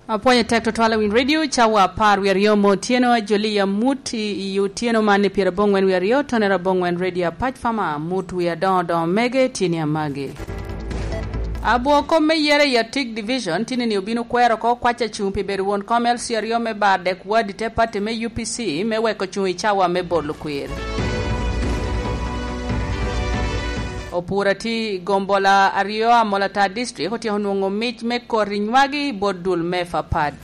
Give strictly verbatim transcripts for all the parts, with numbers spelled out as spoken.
Apoya tek to twala win radio chawa par we are mo tieno jolia muti yu tieno mani pira bongwen we are tonera bongwen radio patch fama mut we are don don mege tinia mage. Abo kome yere ya Tig Division tini ni ubinu kwero ko kwacha chumpi beru won komel siario me bardek wadi te pati me U P C me weko chui chawa me bolu kwir. Opurati gombola ario amolata district hoti honungo mich me korinywagi bodul me fapad.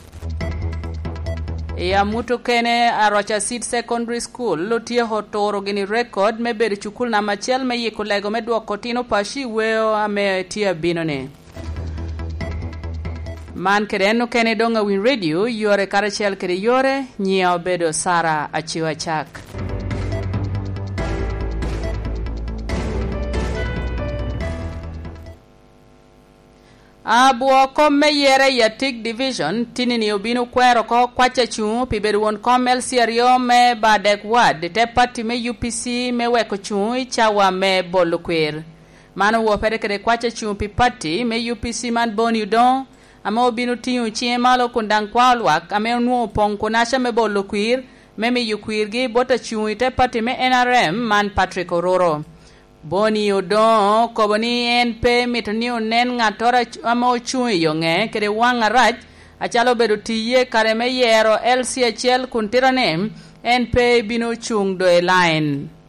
Ya muto kene Arocha Seed Secondary School lotie hotoro gini record me beri chukul na machel me yiko lego me duwa kotino pashi weo ame tia binone. Man kere eno kene donga win radio yore karachel kere yore nyia obedo Sara achiwa chak. Abuo kome yere ya Tig Division tini ni ubinu kwero ko kwacha chungu piberu won komel siario me badek wad te pati me U P C me weko chungu chawa me bolu kwir. Mano wopere kere kwacha chungu pi pati me U P C man boni udon ama ubinu tiyu chie malo kundang kwa lwak ame unuo pong kunasha me bolu kwir me me yu kwir gi bota chungu te pati me N R M man Patrick Ororo. Boni odon koboni en pe mitani onen ngatora ama ochui yonge kere wanga raj achalo bedo tiye kare me yero L C H L kuntirane en pe bino chung do e line.